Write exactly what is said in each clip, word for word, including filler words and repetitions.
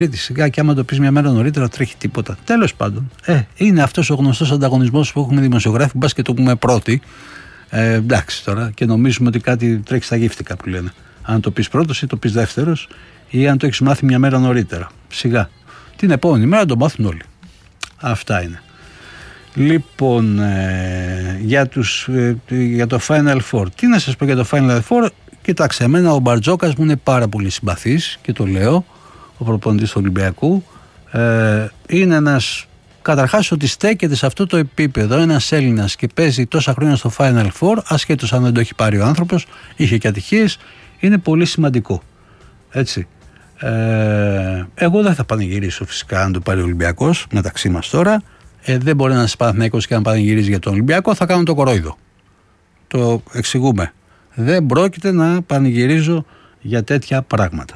Σιγά και άμα το πεις μια μέρα νωρίτερα τρέχει τίποτα. Τέλος πάντων, ε, είναι αυτός ο γνωστός ανταγωνισμός που έχουμε δημοσιογράφοι, μπας και το πούμε πρώτοι. Ε, εντάξει τώρα, και νομίζουμε ότι κάτι τρέχει στα γύφτικα που λένε. Αν το πεις πρώτος ή το πεις δεύτερος, ή αν το έχεις μάθει μια μέρα νωρίτερα. Σιγά. Την επόμενη μέρα το μάθουν όλοι. Αυτά είναι. Λοιπόν, ε, για, τους, ε, για το Final Four. Τι να σας πω για το Final Four? Κοιτάξτε, εμένα ο Μπαρτζόκας μου είναι πάρα πολύ συμπαθής και το λέω. Ο προπονητής του Ολυμπιακού ε, είναι ένας, καταρχάς, ότι στέκεται σε αυτό το επίπεδο ένας Έλληνας και παίζει τόσα χρόνια στο Final Four, ασχέτως αν δεν το έχει πάρει ο άνθρωπος, είχε και ατυχίες, είναι πολύ σημαντικό. Έτσι. Ε, εγώ δεν θα πανηγυρίσω φυσικά αν το πάρει ο Ολυμπιακός, μεταξύ μας τώρα. Ε, δεν μπορεί να είσαι Παναθηναϊκός και να πανηγυρίζει για τον Ολυμπιακό, θα κάνω το κορόιδο. Το εξηγούμε. Δεν πρόκειται να πανηγυρίζω για τέτοια πράγματα.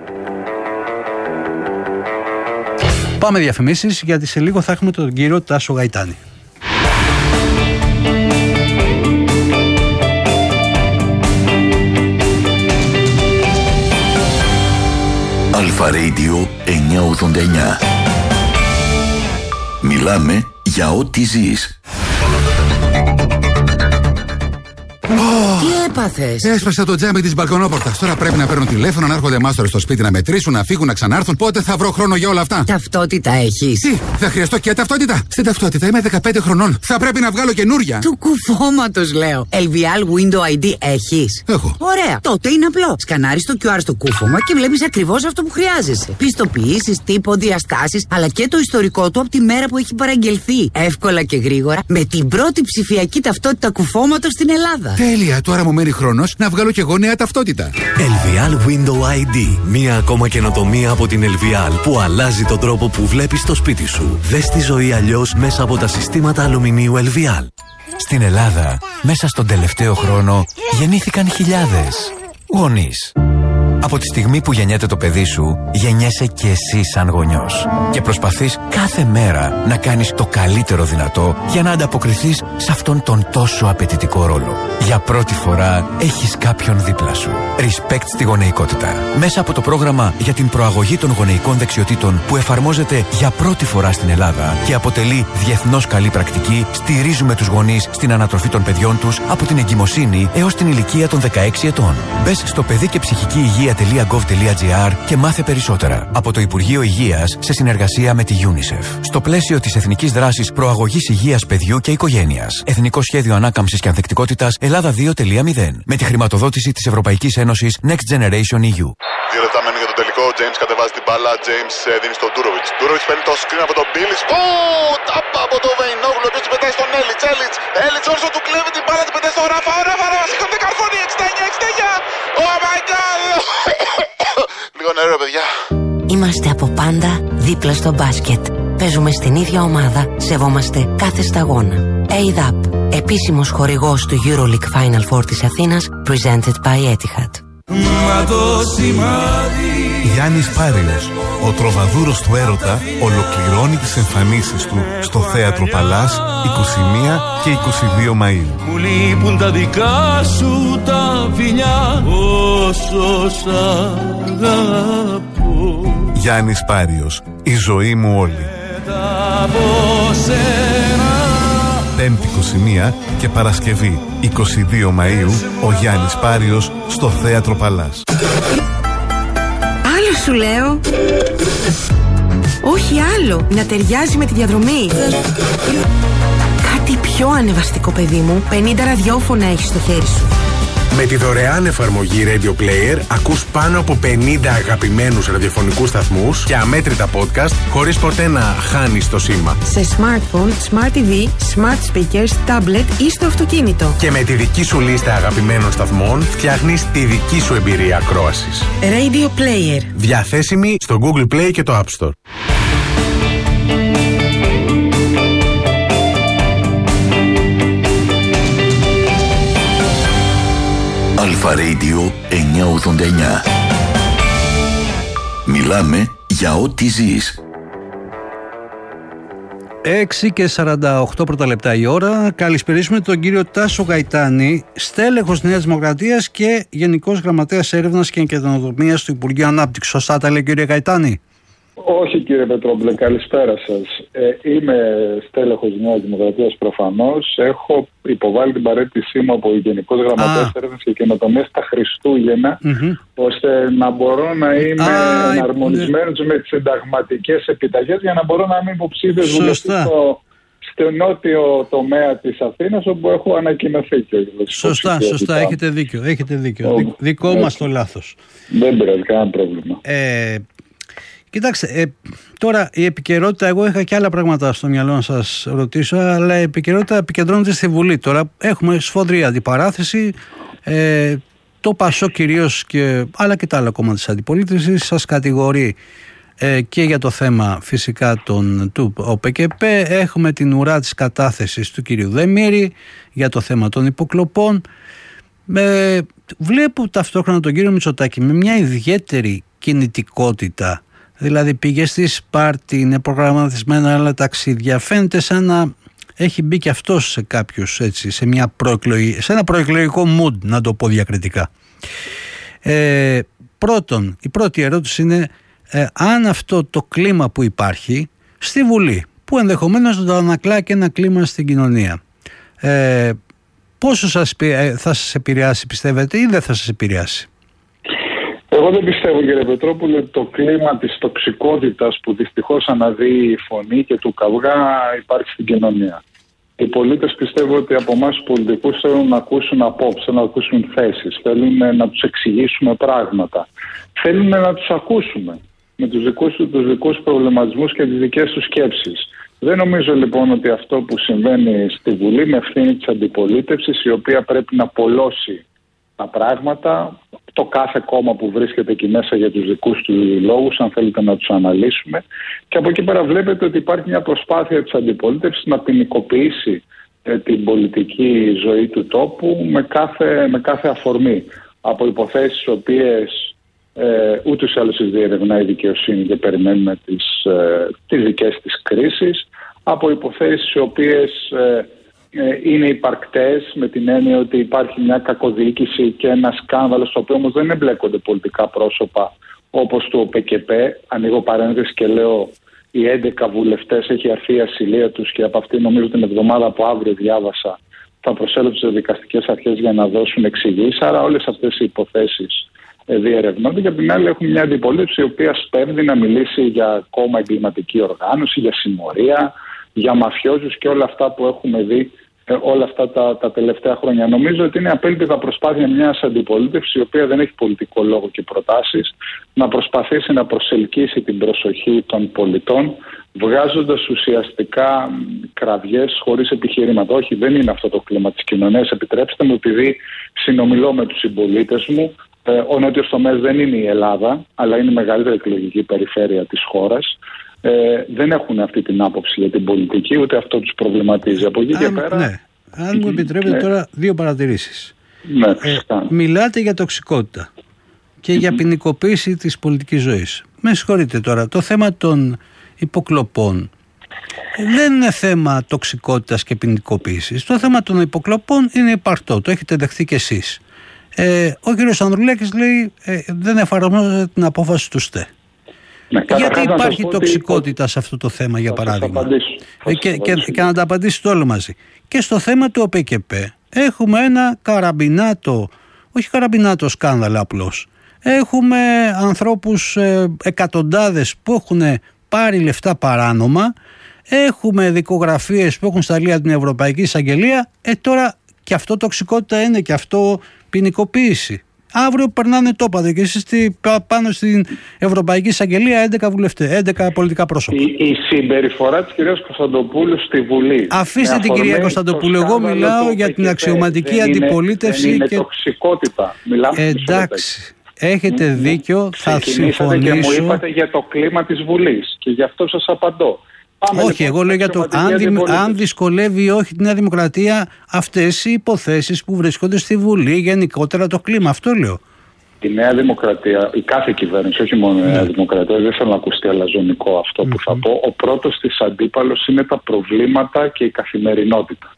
Πάμε διαφημίσεις, γιατί σε λίγο θα έχουμε τον κύριο Τάσο Γαϊτάνη. Αλφα Radio εννιακόσια ογδόντα εννιά. Μιλάμε για ό,τι ζεις. Τι έπαθες? Έσπασα το τζάμι της μπαλκονόπορτας. Τώρα πρέπει να παίρνουν τηλέφωνο, να έρχονται μάστορες στο σπίτι να μετρήσουν, να φύγουν, να ξανάρθουν. Πότε θα βρω χρόνο για όλα αυτά? Ταυτότητα έχεις? Τι, θα χρειαστώ και ταυτότητα? Στην ταυτότητα είμαι δεκαπέντε χρονών. Θα πρέπει να βγάλω καινούρια. Του κουφώματος λέω. ελ βι ελ Window άι ντι έχεις? Έχω. Ωραία. Τότε είναι απλό. Σκανάρεις το κιου αρ στο κούφωμα και βλέπεις ακριβώς αυτό που χρειάζεσαι. Πιστοποιήσεις, τύπο, διαστάσεις, αλλά και το ιστορικό του από τη μέρα που έχει παραγγελθεί. Εύκολα και γρήγορα, με την πρώτη ψηφιακή ταυτότητα κουφώματος στην Ελλάδα. Τέλεια. Τώρα μου μένει χρόνος να βγάλω κι εγώ νέα ταυτότητα. ελ βι ελ Window άι ντι. Μία ακόμα καινοτομία από την ελ βι ελ που αλλάζει τον τρόπο που βλέπεις το σπίτι σου. Δες τη ζωή αλλιώς μέσα από τα συστήματα αλουμινίου ελ βι ελ. Στην Ελλάδα, μέσα στον τελευταίο χρόνο, γεννήθηκαν χιλιάδες γονείς. Από τη στιγμή που γεννιέται το παιδί σου, γεννιέσαι και εσύ σαν γονιός. Και προσπαθείς κάθε μέρα να κάνεις το καλύτερο δυνατό για να ανταποκριθείς σε αυτόν τον τόσο απαιτητικό ρόλο. Για πρώτη φορά έχεις κάποιον δίπλα σου. Respect στη γονεϊκότητα. Μέσα από το πρόγραμμα για την προαγωγή των γονεϊκών δεξιοτήτων που εφαρμόζεται για πρώτη φορά στην Ελλάδα και αποτελεί διεθνώς καλή πρακτική, στηρίζουμε τους γονείς στην ανατροφή των παιδιών τους από την εγκυμοσύνη έως την ηλικία των δεκαέξι ετών. Μπες στο παιδί και ψυχική υγεία .gov.gr και μάθε περισσότερα. Από το Υπουργείο Υγείας σε συνεργασία με τη UNICEF. Στο πλαίσιο της Εθνικής Δράσης Προαγωγής Υγείας Παιδιού και Οικογένειας. Εθνικό Σχέδιο Ανάκαμψης και Ανθεκτικότητας Ελλάδα δύο κόμμα μηδέν. Με τη χρηματοδότηση της Ευρωπαϊκής Ένωσης Next Generation ι γιου. Δύο λεπτά μένουν για τον τελικό. James κατεβάζει την μπάλα. James δίνει στον Ντούροβιτς. Ντούροβιτς παίρνει το screen από τον Μπίλις. Ω! Τάπα από τον Βεϊνόγλου. Ο οποίος την πετάει στον Έλιτς. Έλιτς. Έλιτς όρσο του κλέβει την μπάλα. Την πετάει στον Ράφα. Ο Ράφα. Ράφα. Σηκώνεται καρφώνει. εξήντα εννιά εξήντα εννιά. Oh my god. Λίγο νερό, παιδιά. Είμαστε από πάντα δίπλα στο μπάσκετ. Παίζουμε στην ίδια ομάδα. Σεβόμαστε κάθε σταγόνα. έι ντι έι πι. Επίσημος χορηγός του EuroLeague Final Four της Αθήνας. Presented by Etihad. Γιάννης Πάριος, ο τροβαδούρος του έρωτα, ολοκληρώνει τις εμφανίσεις του στο Θέατρο Παλάς είκοσι μία και είκοσι δύο Μαΐου. Μου λείπουν τα δικά σου τα φιλιά, όσο σ' αγαπώ. Γιάννης Πάριος, η ζωή μου όλη. Πέμπτη είκοσι μία και Παρασκευή είκοσι δύο Μαΐου, ο Γιάννης Πάριος στο Θέατρο Παλάς. Άλλο σου λέω. Όχι άλλο, να ταιριάζει με τη διαδρομή. Κάτι πιο ανεβαστικό, παιδί μου. πενήντα ραδιόφωνα έχεις στο χέρι σου. Με τη δωρεάν εφαρμογή Radio Player ακούς πάνω από πενήντα αγαπημένους ραδιοφωνικούς σταθμούς και αμέτρητα podcast χωρίς ποτέ να χάνεις το σήμα. Σε smartphone, smart τι βι, smart speakers, tablet ή στο αυτοκίνητο. Και με τη δική σου λίστα αγαπημένων σταθμών φτιάχνεις τη δική σου εμπειρία ακρόασης. Radio Player. Διαθέσιμη στο Google Play και το App Store. Αλφα Radio εννιακόσια ογδόντα εννιά. Μιλάμε για ό,τι ζεις. έξι και σαράντα οκτώ πρώτα λεπτά η ώρα. Καλησπερίσουμε τον κύριο Τάσο Γαϊτάνη, στέλεχος Νέας Δημοκρατίας και Γενικός Γραμματέας Έρευνας και Καινοτομίας του Υπουργείου Ανάπτυξης. Σωστά τα λέει, κύριε Γαϊτάνη? Όχι κύριε Πετρόπουλε, καλησπέρα σας. Ε, είμαι στέλεχος Νέας Δημοκρατίας προφανώς. Έχω υποβάλει την παραίτησή μου από Γενικός Γραμματέας Έρευνας και Καινοτομίας τα Χριστούγεννα, mm-hmm. ώστε να μπορώ να είμαι ah, εναρμονισμένος με τις συνταγματικές επιταγές για να μπορώ να είμαι υποψήφιος βουλευτής στο, στο νότιο τομέα της Αθήνας, όπου έχω ανακοινωθεί και Σωστά, σωστά, έχετε δίκιο, έχετε δίκιο. Oh, Δικό μας το λάθος. Δεν πειράζει, κανένα πρόβλημα. Ε, Κοιτάξτε, ε, τώρα η επικαιρότητα, εγώ είχα και άλλα πράγματα στο μυαλό να σας ρωτήσω, αλλά η επικαιρότητα επικεντρώνεται στη Βουλή. Τώρα έχουμε σφοδρή αντιπαράθεση, ε, το ΠΑΣΟΚ κυρίως, και, αλλά και τα άλλα κόμματα της αντιπολίτευσης σας κατηγορεί ε, και για το θέμα φυσικά των, του ΟΠΚΠ. Έχουμε την ουρά της κατάθεσης του κυρίου Δεμήρη για το θέμα των υποκλοπών. Ε, βλέπω ταυτόχρονα τον κύριο Μητσοτάκη με μια ιδιαίτερη κινητικότητα. Δηλαδή πήγε στη Σπάρτη, είναι προγραμματισμένα άλλα ταξίδια. Φαίνεται σαν να έχει μπει και αυτός σε κάποιους, έτσι, σε, μια προεκλογή, σε ένα προεκλογικό mood, να το πω διακριτικά. Ε, πρώτον, η πρώτη ερώτηση είναι ε, αν αυτό το κλίμα που υπάρχει στη Βουλή, που ενδεχομένως το ανακλά και ένα κλίμα στην κοινωνία, ε, πόσο σας, θα σας επηρεάσει, πιστεύετε, ή δεν θα σας επηρεάσει? Εγώ δεν πιστεύω κύριε Πετρόπουλε ότι το κλίμα της τοξικότητας που δυστυχώς αναδύει η φωνή και του καυγά υπάρχει στην κοινωνία. Οι πολίτες πιστεύω ότι από εμάς τους πολιτικούς θέλουν να ακούσουν απόψεις, θέλουν να ακούσουν θέσεις, θέλουν να τους εξηγήσουμε πράγματα, θέλουν να τους ακούσουμε με τους δικούς τους δικούς προβληματισμούς και τις δικές τους σκέψεις. Δεν νομίζω λοιπόν ότι αυτό που συμβαίνει στη Βουλή με ευθύνη της αντιπολίτευσης, η οποία πρέπει να πολλώσει τα πράγματα, το κάθε κόμμα που βρίσκεται εκεί μέσα για τους δικούς του λόγους, αν θέλετε να τους αναλύσουμε. Και από εκεί πέρα βλέπετε ότι υπάρχει μια προσπάθεια της αντιπολίτευσης να ποινικοποιήσει ε, την πολιτική ζωή του τόπου με κάθε, με κάθε αφορμή. Από υποθέσεις οι οποίες ε, ούτως ή άλλως τις διερευνάει η δικαιοσύνη και περιμένουμε τις, ε, τις δικές της κρίσεις, από υποθέσεις οι οποίες ε, είναι υπαρκτές με την έννοια ότι υπάρχει μια κακοδιοίκηση και ένα σκάνδαλο, στο οποίο όμως δεν εμπλέκονται πολιτικά πρόσωπα όπως το ΟΠΚΠ. Ανοίγω παρένθεση και λέω οι έντεκα βουλευτές έχει αρθεί η ασυλία τους και από αυτή νομίζω την εβδομάδα που αύριο διάβασα θα προσέλθουν στις δικαστικές αρχές για να δώσουν εξηγήσεις. Άρα όλες αυτές οι υποθέσεις διερευνώνται, και από την άλλη έχουμε μια αντιπολίτευση η οποία σπέβδει να μιλήσει για κόμμα εγκληματική οργάνωση, για συμμορία, για μαφιόζους και όλα αυτά που έχουμε δει ε, όλα αυτά τα, τα τελευταία χρόνια. Νομίζω ότι είναι απέλπιδα προσπάθεια μιας αντιπολίτευσης, η οποία δεν έχει πολιτικό λόγο και προτάσεις, να προσπαθήσει να προσελκύσει την προσοχή των πολιτών, βγάζοντας ουσιαστικά κραυγές χωρίς επιχειρήματα. Όχι, δεν είναι αυτό το κλίμα της κοινωνίας. Επιτρέψτε μου, επειδή συνομιλώ με τους συμπολίτες μου, ε, ο νότιος τομέας δεν είναι η Ελλάδα, αλλά είναι η μεγαλύτερη εκλογική περιφέρεια της χώρας. Ε, δεν έχουν αυτή την άποψη για την πολιτική, ούτε αυτό τους προβληματίζει. Από εκεί και πέρα. Ναι. Αν μου επιτρέπετε ναι. τώρα δύο παρατηρήσεις. Ναι, ε, μιλάτε για τοξικότητα και για ποινικοποίηση της πολιτικής ζωής. Με συγχωρείτε τώρα, το θέμα των υποκλοπών δεν είναι θέμα τοξικότητας και ποινικοποίησης. Το θέμα των υποκλοπών είναι υπαρκτό, το έχετε δεχθεί κι εσείς. Ε, ο κ. Ανδρουλάκης λέει ε, δεν εφαρμόζεται την απόφαση του ΣΤΕ. Ναι, γιατί υπάρχει τοξικότητα ότι... σε αυτό το θέμα, για παράδειγμα. Ε, και, και, και να τα απαντήσετε όλο μαζί. Και στο θέμα του ΟΠΚΠ έχουμε ένα καραμπινάτο, όχι καραμπινάτο σκάνδαλο απλώς. Έχουμε ανθρώπους ε, εκατοντάδες που έχουν πάρει λεφτά παράνομα. Έχουμε δικογραφίες που έχουν σταλεί από την Ευρωπαϊκή Εισαγγελία. Ε, τώρα και αυτό τοξικότητα είναι, και αυτό ποινικοποίηση. Αύριο περνάνε, το είπατε και εσείς, πάνω στην Ευρωπαϊκή Εισαγγελία έντεκα βουλευτές, έντεκα πολιτικά πρόσωπα. Η, η συμπεριφορά της κυρίας Κωνσταντοπούλου στη Βουλή. Αφήστε την κυρία Κωνσταντοπούλου. Εγώ μιλάω για την αξιωματική δεν αντιπολίτευση. Είναι, δεν είναι και... τοξικότητα. Μιλάμε εντάξει. Έχετε δίκιο. Θα συμφωνήσω. Και μου είπατε για το κλίμα της Βουλής. Και γι' αυτό σας απαντώ. Πάμε όχι, λοιπόν, εγώ λέω για το αν, δι, αν δυσκολεύει ή όχι τη Νέα Δημοκρατία αυτές οι υποθέσεις που βρίσκονται στη Βουλή, γενικότερα το κλίμα, αυτό λέω. Η Νέα Δημοκρατία, η κάθε κυβέρνηση, όχι μόνο η Νέα Δημοκρατία, δεν θέλω να ακουστεί αλαζονικό αυτό mm-hmm. που θα πω. Ο πρώτος της αντίπαλος είναι τα προβλήματα και η καθημερινότητα.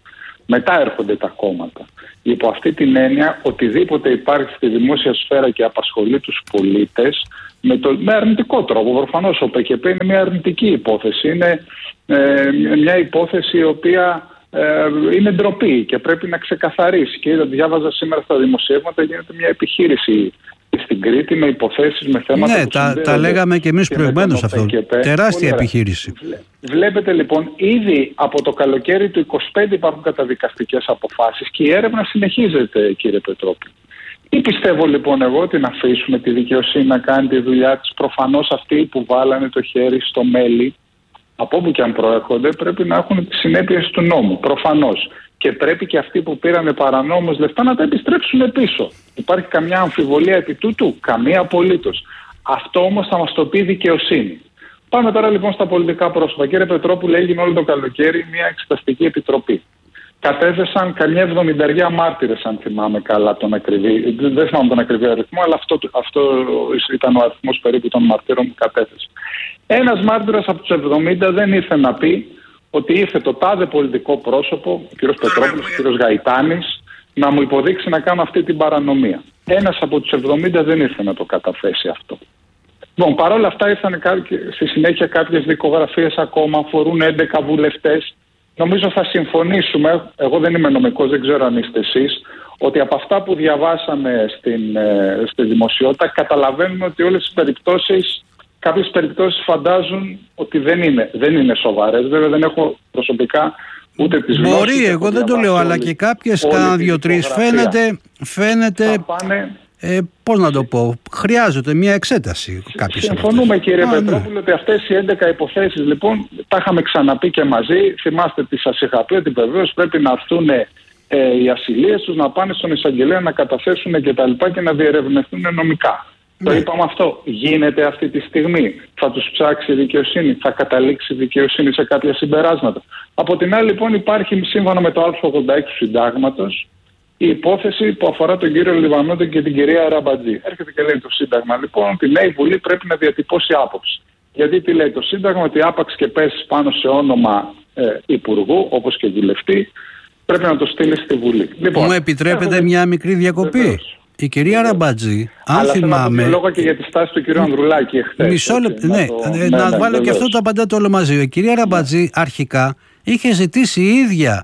Μετά έρχονται τα κόμματα. Υπό αυτή την έννοια, οτιδήποτε υπάρχει στη δημόσια σφαίρα και απασχολεί τους πολίτες με, το, με αρνητικό τρόπο. Προφανώς ο ΠΚΠ είναι μια αρνητική υπόθεση. Είναι ε, μια υπόθεση η οποία ε, είναι ντροπή και πρέπει να ξεκαθαρίσει. Και διάβαζα σήμερα στα δημοσιεύματα, γίνεται μια επιχείρηση στην Κρήτη με υποθέσεις, με θέματα. Ναι, που τα, τα λέγαμε και εμείς προηγουμένως αυτό. Τεράστια επιχείρηση. Βλέπετε λοιπόν, ήδη από το καλοκαίρι του είκοσι πέντε υπάρχουν καταδικαστικές αποφάσεις και η έρευνα συνεχίζεται, κύριε Πετρόπουλο. Τι πιστεύω λοιπόν εγώ, ότι να αφήσουμε τη δικαιοσύνη να κάνει τη δουλειά της? Προφανώς αυτοί που βάλανε το χέρι στο μέλι, από όπου και αν προέρχονται, πρέπει να έχουν τις συνέπειες του νόμου. Προφανώς. Και πρέπει και αυτοί που πήραν παρανόμως λεφτά να τα επιστρέψουν πίσω. Υπάρχει καμιά αμφιβολία επί τούτου? Καμία απολύτως. Αυτό όμως θα μας το πει δικαιοσύνη. Πάμε τώρα λοιπόν στα πολιτικά πρόσωπα. Κύριε Πετρόπουλε, έγινε όλο το καλοκαίρι μια εξεταστική επιτροπή. Κατέθεσαν καμιά εβδομηνταριά μάρτυρες, αν θυμάμαι καλά τον ακριβή. Δεν θυμάμαι τον ακριβή αριθμό, αλλά αυτό, αυτό ήταν ο αριθμός περίπου των μαρτύρων που κατέθεσαν. Ένας μάρτυρας από τους εβδομήντα δεν ήρθε να πει ότι ήρθε το τάδε πολιτικό πρόσωπο, ο κ. Πετρόπουλος, ο κ. Γαϊτάνης, να μου υποδείξει να κάνω αυτή την παρανομία. Ένας από τους εβδομήντα δεν ήρθε να το καταθέσει αυτό. Λοιπόν, παρόλα αυτά ήρθαν στη συνέχεια κάποιες δικογραφίες ακόμα, αφορούν έντεκα βουλευτές. Νομίζω θα συμφωνήσουμε, εγώ δεν είμαι νομικός, δεν ξέρω αν είστε εσείς, ότι από αυτά που διαβάσαμε στην, στη δημοσιότητα καταλαβαίνουμε ότι όλες τις περιπτώσεις, κάποιες περιπτώσεις φαντάζουν ότι δεν είναι, δεν είναι σοβαρές. Βέβαια δεν έχω προσωπικά ούτε τις γνώσεις. Μπορεί, εγώ δεν το λέω, αλλά και κάποιες κάνα δύο-τρεις φαίνεται, φαίνεται πάνε... ε, πώς να το πω, χρειάζεται μια εξέταση. Συμφωνούμε κύριε Πετρόπουλο, ναι, ότι αυτές οι έντεκα υποθέσεις λοιπόν τα είχαμε ξαναπεί και μαζί. Θυμάστε τι σας είχα πει, ότι βεβαίως πρέπει να έρθουν ε, οι ασυλίες τους, να πάνε στον εισαγγελέα να καταθέσουν και τα λοιπά και να διερευνηθούν νομικά. Ναι. Το είπαμε αυτό. Γίνεται αυτή τη στιγμή. Θα τους ψάξει η δικαιοσύνη, θα καταλήξει η δικαιοσύνη σε κάποια συμπεράσματα. Από την άλλη λοιπόν υπάρχει, σύμφωνα με το άρθρο ογδόντα έξι του Συντάγματος, η υπόθεση που αφορά τον κύριο Λιβανότη και την κυρία Αραμπατζή. Έρχεται και λέει το Σύνταγμα λοιπόν ότι η νέα Βουλή πρέπει να διατυπώσει άποψη. Γιατί τι λέει το Σύνταγμα? Ότι άπαξ και πέσει πάνω σε όνομα ε, υπουργού, όπως και βουλευτή, πρέπει να το στείλει στη Βουλή. Λοιπόν, μου επιτρέπετε έχουμε... μια μικρή διακοπή? Βεβαίως. Η κυρία Αραμπατζή, αν αλλά θυμάμαι. Αλλά λόγω και για τη στάση του κυρίου Ανδρουλάκη εχθές. Μισό λεπτό. Ναι, το... ναι, να ναι, βάλω ναι, και αυτό το απαντάτε όλο μαζί. Η κυρία Αραμπατζή ναι. αρχικά είχε ζητήσει η ίδια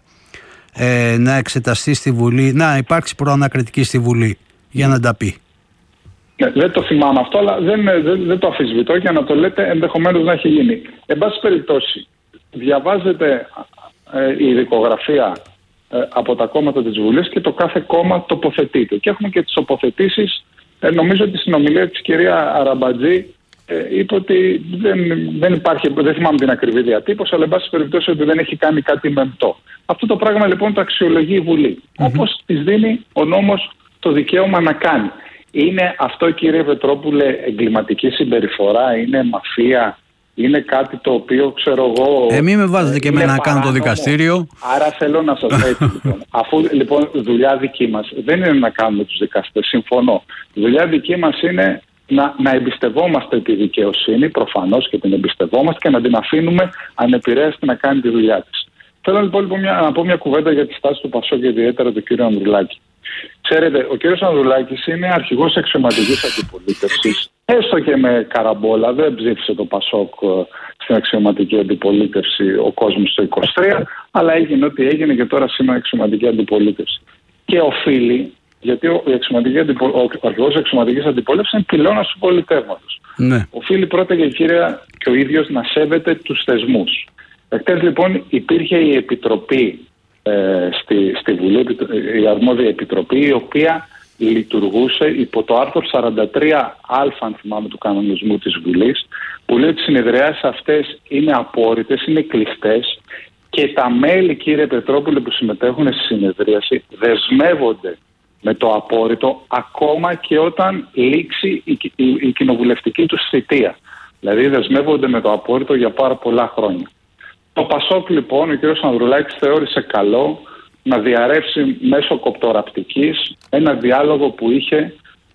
ε, να εξεταστεί στη Βουλή, να υπάρξει προανακριτική στη Βουλή για να τα πει. Ναι, δεν το θυμάμαι αυτό, αλλά δεν, δεν, δεν το αμφισβητώ, για να το λέτε ενδεχομένως να έχει γίνει. Εν πάση περιπτώσει, διαβάζετε ε, η δικογραφία ε, από τα κόμματα της Βουλής και το κάθε κόμμα τοποθετείται. Και έχουμε και τις τοποθετήσεις. Ε, νομίζω ότι στην ομιλία της κυρία Αραμπατζή ε, είπε ότι δεν, δεν υπάρχει, δεν θυμάμαι την ακριβή διατύπωση, αλλά εν πάση περιπτώσει ότι δεν έχει κάνει κάτι μεμπτό. Αυτό το πράγμα λοιπόν το αξιολογεί η Βουλή. Mm-hmm. Όπως της δίνει ο νόμος το δικαίωμα να κάνει. Είναι αυτό, κύριε Πετρόπουλε, εγκληματική συμπεριφορά, είναι μαφία, είναι κάτι το οποίο ξέρω εγώ. Ε, μην με βάζετε και εμένα να κάνω το δικαστήριο. Άρα θέλω να σας πω έτσι λοιπόν. Αφού λοιπόν δουλειά δική μας δεν είναι να κάνουμε τους δικαστές, συμφωνώ. Δουλειά δική μας είναι να, να εμπιστευόμαστε τη δικαιοσύνη, προφανώς και την εμπιστευόμαστε, και να την αφήνουμε ανεπηρέαστη να κάνει τη δουλειά της. Θέλω λοιπόν μια, να πω μια κουβέντα για τη στάση του Πασόκ και ιδιαίτερα του κ. Ανδρουλάκη. Ξέρετε, ο κ. Ανδρουλάκης είναι αρχηγός αξιωματικής αντιπολίτευσης. Έστω και με καραμπόλα, δεν ψήφισε το Πασόκ στην αξιωματική αντιπολίτευση ο κόσμος το είκοσι τρία, αλλά έγινε ό,τι έγινε και τώρα σήμερα αξιωματική αντιπολίτευση. Και οφείλει, γιατί ο, αντιπο, ο αρχηγός αξιωματικής αντιπολίτευσης είναι πυλώνας του πολιτεύματος. Ναι. Οφείλει πρώτα και κύρια και ο ίδιος να σέβεται τους θεσμούς. Εχθές λοιπόν υπήρχε η Επιτροπή ε, στη, στη Βουλή, η αρμόδια Επιτροπή, η οποία λειτουργούσε υπό το άρθρο σαράντα τρία α, αν θυμάμαι, του κανονισμού της Βουλής, που λέει ότι οι συνεδριάσεις αυτές είναι απόρριτες, είναι κλειστές και τα μέλη, κύριε Πετρόπουλε, που συμμετέχουν στη συνεδρίαση δεσμεύονται με το απόρριτο ακόμα και όταν λήξει η, η, η κοινοβουλευτική τους θητεία. Δηλαδή δεσμεύονται με το απόρριτο για πάρα πολλά χρόνια. Το Πασόκ λοιπόν, ο κ. Ανδρουλάκης θεώρησε καλό να διαρρεύσει μέσω κοπτοραπτικής ένα διάλογο που είχε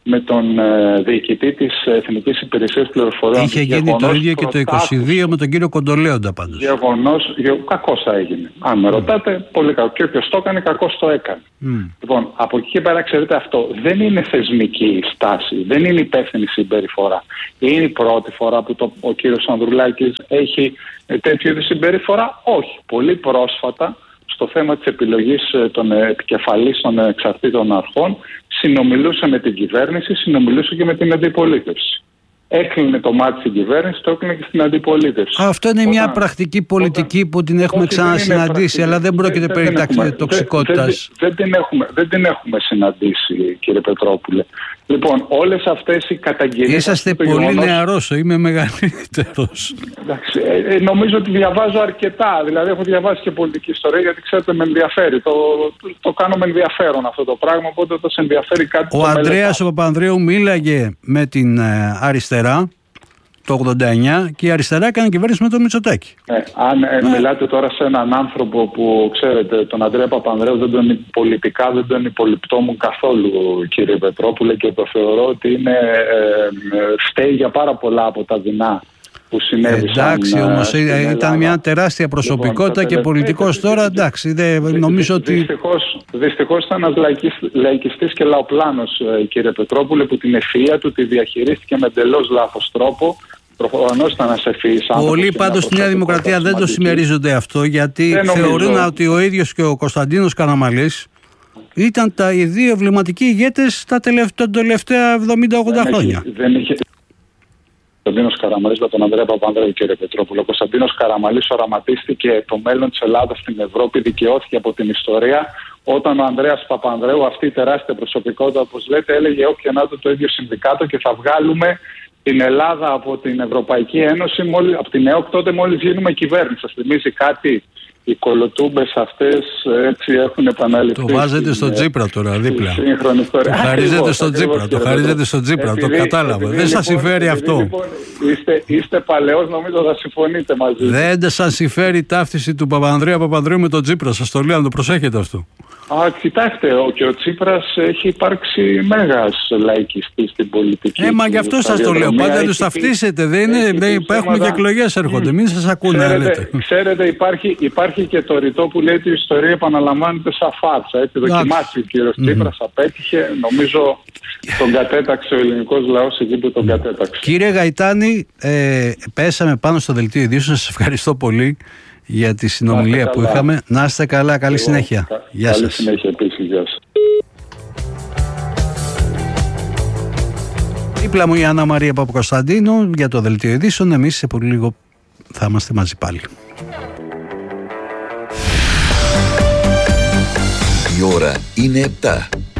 με τον ε, διοικητή της Εθνικής Υπηρεσίας Πληροφοριών. Είχε γίνει γεγονός, το ίδιο και το είκοσι δύο με τον κύριο Κοντολέοντα πάντως. Γεγονός, γε, κακώς θα έγινε. Αν με mm. ρωτάτε, πολύ κακό. Και όποιος το έκανε, κακώς το έκανε. Mm. Λοιπόν, από εκεί και πέρα, ξέρετε, αυτό δεν είναι θεσμική η στάση, δεν είναι υπεύθυνη συμπεριφορά. Είναι η πρώτη φορά που το, ο κύριος Ανδρουλάκης έχει τέτοιου είδους συμπεριφορά? Όχι. Πολύ πρόσφατα, στο θέμα της επιλογής των επικεφαλής των εξαρτήτων αρχών, συνομιλούσε με την κυβέρνηση, συνομιλούσε και με την αντιπολίτευση. Έκλεινε το μάτι στην κυβέρνηση, το έκλεινε και στην αντιπολίτευση. Αυτό είναι όταν, μια πρακτική πολιτική όταν, που την έχουμε ξανασυναντήσει, αλλά δεν πρόκειται δεν, περί δεν τοξικότητας. Δεν, δεν, δεν, δεν, δεν την έχουμε συναντήσει, κύριε Πετρόπουλε. Λοιπόν, όλες αυτές οι καταγγελίες... Είσαστε πολύ γεγονός... νεαρός, είμαι μεγαλύτερος. Εντάξει, ε, ε, νομίζω ότι διαβάζω αρκετά. Δηλαδή, έχω διαβάσει και πολιτική ιστορία, γιατί ξέρετε, με ενδιαφέρει. Το, το, το κάνω με ενδιαφέρον αυτό το πράγμα, οπότε όταν σε ενδιαφέρει κάτι... Ο Ανδρέας ο Παπανδρέου μίλαγε με την ε, αριστερά το ογδόντα εννιά και η αριστερά έκανε κυβέρνηση με τον Μητσοτάκη. Ε, αν ε, ναι. μιλάτε τώρα σε έναν άνθρωπο που, ξέρετε, τον Ανδρέα Παπανδρέου δεν τον, πολιτικά δεν τον υπολοιπτόμουν καθόλου, κύριε Πετρόπουλε, και το θεωρώ ότι είναι, ε, φταίει για πάρα πολλά από τα δεινά που συνέβησαν. Εντάξει, όμως ήταν μια τεράστια προσωπικότητα λοιπόν, και πολιτικός τώρα, εντάξει, δεν νομίζω ότι... Δυστυχώς, δυστυχώς ήταν ένας λαϊκιστής και λαοπλάνος, κύριε Πετρόπουλε, που την ευφυΐα του τη διαχειρίστηκε με εντελώς λάθος τρόπο. Προφανώς ήταν ένας ευφυής άνθρωπος. Πολλοί πάντως στη Νέα Δημοκρατία δεν το συμμερίζονται αυτό, γιατί θεωρούν ότι ο ίδιος και ο Κωνσταντίνος Καραμανλής ήταν τα, οι δύο εμβληματικοί ηγέτες τα τελευταία, τελευταία εβδομήντα ογδόντα χρόνια. Δεν είχε... Ο Κωνσταντίνος Καραμανλής με τον Ανδρέα Παπανδρέου, κύριε Πετρόπουλο. Ο Κωνσταντίνος Καραμανλής οραματίστηκε το μέλλον της Ελλάδας στην Ευρώπη, δικαιώθηκε από την ιστορία, όταν ο Ανδρέας Παπανδρέου, αυτή η τεράστια προσωπικότητα, όπως λέτε, έλεγε όποια να το, το ίδιο συνδικάτο και θα βγάλουμε την Ελλάδα από την Ευρωπαϊκή Ένωση, μόλις, από την ΕΟΚ, τότε μόλις γίνουμε κυβέρνηση. Σας θυμίζει κάτι? Οι κολοτούμπες αυτές έτσι έχουν επαναληφθεί. Το βάζετε στο Τσίπρα τώρα δίπλα. Το χαρίζετε στο Τσίπρα. Το χαρίζετε στο Τσίπρα. Το κατάλαβα. Δεν σας συμφέρει αυτό. Λοιπόν, είστε, είστε παλαιός, νομίζω θα συμφωνείτε μαζί. Δεν σας συμφέρει η ταύτιση του Παπανδρέα Παπανδρέου με τον Τσίπρα. Σας το λέω, να το προσέχετε αυτό. Α, κοιτάξτε, ο, και ο Τσίπρας έχει υπάρξει μέγας λαϊκιστής στην πολιτική. Ε, μα γι' αυτό σας το λέω. Πάντα τους ταυτίσετε. Δεν είναι, δεν έχουμε και εκλογές έρχονται. Μην σας ακούνε. Ξέρετε, ξέρετε υπάρχει, υπάρχει και το ρητό που λέει ότι η ιστορία επαναλαμβάνεται σαν φάρσα. Έτσι, δοκιμάσει ο κύριος mm-hmm. Τσίπρας, απέτυχε. Νομίζω τον κατέταξε ο ελληνικός λαός εκεί που τον κατέταξε. Κύριε Γαϊτάνη, ε, πέσαμε πάνω στο δελτίο ειδήσεων. Σας ευχαριστώ πολύ για τη συνομιλία που είχαμε. Να είστε καλά, καλή Εγώ, συνέχεια. Κα, Γεια καλή σας. συνέχεια επίσης, γεια σας. Δίπλα μου η Άννα Μαρία Παπακοσταντίνου για το δελτίο ειδήσεων. Εμείς σε πολύ λίγο θα είμαστε μαζί πάλι. Η ώρα είναι επτά.